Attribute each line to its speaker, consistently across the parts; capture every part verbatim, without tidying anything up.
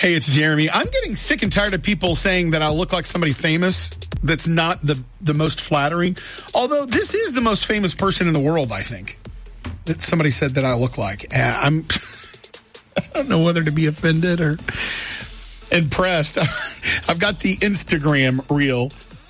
Speaker 1: Hey, it's Jeremy. I'm getting sick and tired of people saying that I look like somebody famous. That's not the, the most flattering. Although this is the most famous person in the world, I think. That somebody said that I look like. Uh, I'm, I don't know whether to be offended or impressed. I've got the Instagram reel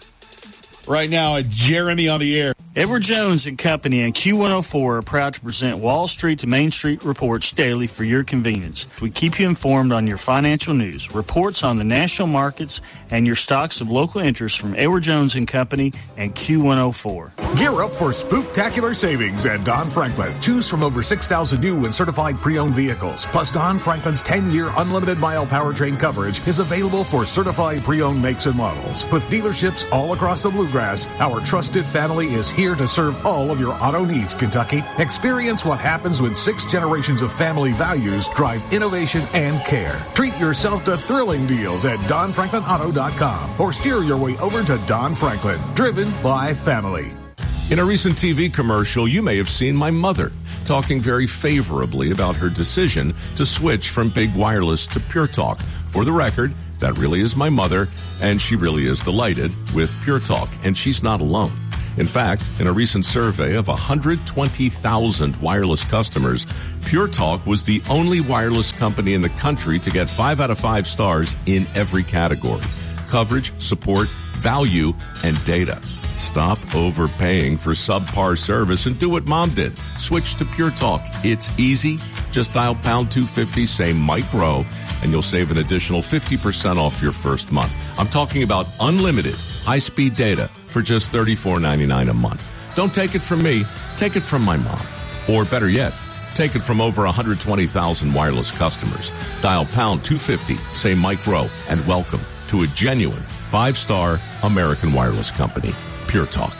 Speaker 1: right now at Jeremy on the Air.
Speaker 2: Edward Jones and Company and Q one oh four are proud to present Wall Street to Main Street reports daily for your convenience. We keep you informed on your financial news, reports on the national markets, and your stocks of local interest from Edward Jones and Company and Q one oh four.
Speaker 3: Gear up for spooktacular savings at Don Franklin. Choose from over six thousand new and certified pre-owned vehicles. Plus, Don Franklin's ten-year unlimited mile powertrain coverage is available for certified pre-owned makes and models. With dealerships all across the Bluegrass, our trusted family is here to serve all of your auto needs, Kentucky. Experience what happens when six generations of family values drive innovation and care. Treat yourself to thrilling deals at don franklin auto dot com or steer your way over to Don Franklin, driven by family.
Speaker 4: In a recent T V commercial, you may have seen my mother talking very favorably about her decision to switch from Big Wireless to Pure Talk. For the record, that really is my mother, and she really is delighted with Pure Talk, and she's not alone. In fact, in a recent survey of one hundred twenty thousand wireless customers, Pure Talk was the only wireless company in the country to get five out of five stars in every category: coverage, support, value, and data. Stop overpaying for subpar service and do what Mom did. Switch to Pure Talk. It's easy. Just dial pound two fifty, say Mike Rowe, and you'll save an additional fifty percent off your first month. I'm talking about unlimited high-speed data for just thirty-four ninety-nine a month. Don't take it from me. Take it from my mom. Or better yet, take it from over one hundred twenty thousand wireless customers. Dial pound two fifty, say Mike Rowe, and welcome to a genuine five-star American wireless company, Pure Talk.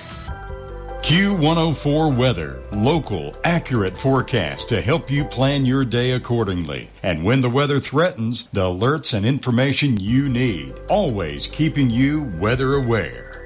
Speaker 5: Q one oh four Weather. Local, accurate forecast to help you plan your day accordingly. And when the weather threatens, the alerts and information you need. Always keeping you weather aware.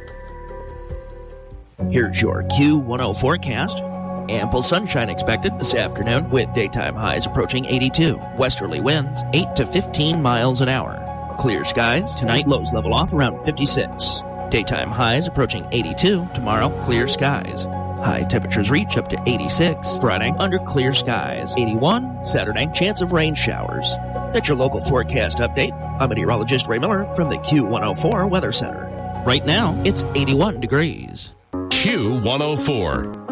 Speaker 6: Here's your Q one oh forecast. Ample sunshine expected this afternoon with daytime highs approaching eighty-two. Westerly winds eight to fifteen miles an hour. Clear skies. Tonight lows level off around fifty-six. Daytime highs approaching eighty-two. Tomorrow, clear skies. High temperatures reach up to eighty-six. Friday, under clear skies. eighty-one. Saturday, chance of rain showers. That's your local forecast update. I'm meteorologist Ray Miller from the Q one oh four Weather Center. Right now, it's eighty-one degrees.
Speaker 7: Q one oh four.